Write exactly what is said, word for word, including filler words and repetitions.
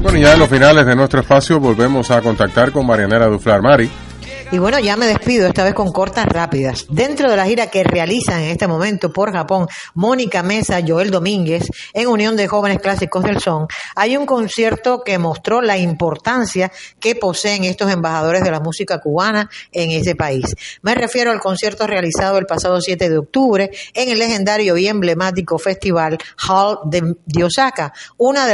Bueno, ya en los finales de nuestro espacio volvemos a contactar con Marianela Duflar. Mari. Y bueno, ya me despido, esta vez con cortas rápidas. Dentro de la gira que realizan en este momento por Japón Mónica Mesa, Joel Domínguez, en Unión de Jóvenes Clásicos del Son, hay un concierto que mostró la importancia que poseen estos embajadores de la música cubana en ese país. Me refiero al concierto realizado el pasado siete de octubre en el legendario y emblemático festival Hall de, de Osaka, una de